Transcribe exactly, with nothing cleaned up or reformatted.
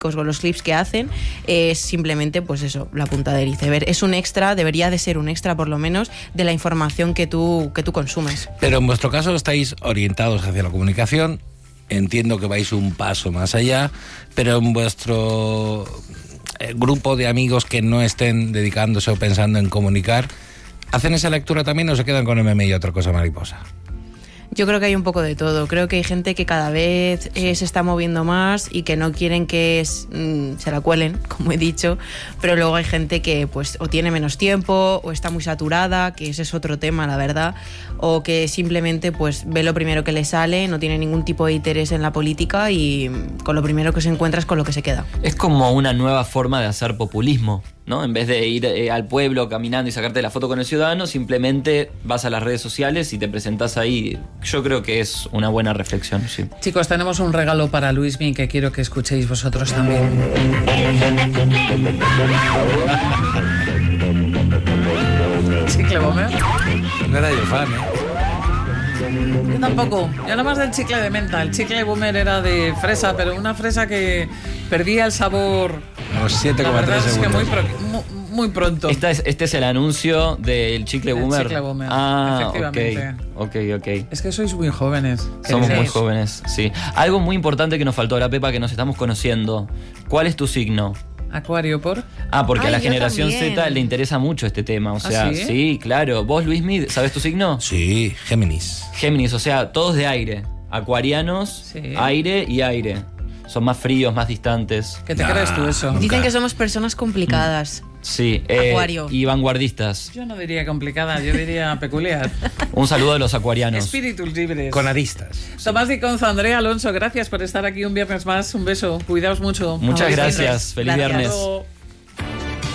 con los clips que hacen, es simplemente pues eso, la punta del iceberg. Es un extra, debería de ser un extra por lo menos de la información que tú, que tú consumes. Pero en vuestro caso estáis orientados hacia la comunicación, entiendo que vais un paso más allá, pero en vuestro grupo de amigos que no estén dedicándose o pensando en comunicar, ¿hacen esa lectura también o se quedan con M M y otra cosa mariposa? Yo creo que hay un poco de todo. Creo que hay gente que cada vez eh, se está moviendo más y que no quieren que es, mm, se la cuelen, como he dicho, pero luego hay gente que pues o tiene menos tiempo o está muy saturada, que ese es otro tema, la verdad, o que simplemente pues ve lo primero que le sale, no tiene ningún tipo de interés en la política y con lo primero que se encuentra es con lo que se queda. Es como una nueva forma de hacer populismo, ¿no? En vez de ir eh, al pueblo caminando y sacarte la foto con el ciudadano, simplemente vas a las redes sociales y te presentás ahí. Yo creo que es una buena reflexión, sí. Chicos, tenemos un regalo para Luismi que quiero que escuchéis vosotros también. ¿Chicle Bomber? No era yo fan, ¿eh? Yo tampoco. Yo nada más del chicle de menta. El chicle Boomer era de fresa, pero una fresa que perdía el sabor. A los siete coma tres es segundos. que muy, pro, muy, muy pronto. Esta es, este es el anuncio del chicle El Boomer. chicle Boomer, Ah, efectivamente. ok, ok, ok. Es que sois muy jóvenes. Somos muy queridos. jóvenes, sí. Algo muy importante que nos faltó ahora, Pepa, que nos estamos conociendo. ¿Cuál es tu signo? Acuario, ¿por? Ah, porque Ay, a la yo generación también. Z le interesa mucho este tema. O sea, ¿Ah, sí? sí? claro. ¿Vos, Luismi, sabes tu signo? Sí, Géminis. Géminis, o sea, todos de aire. Acuarianos, Sí. aire y aire. Son más fríos, más distantes. ¿Qué te Nah. crees tú eso? Dicen que somos personas complicadas. Sí, eh, Acuario. y vanguardistas. Yo no diría complicada, yo diría peculiar. Un saludo a los acuarianos. Espíritus libres. Con aristas. Tomás Diconzo, Andrea Alonso, gracias por estar aquí un viernes más. Un beso. Cuidaos mucho. Muchas Gracias. gracias. Feliz Gracias. viernes. Hasta luego.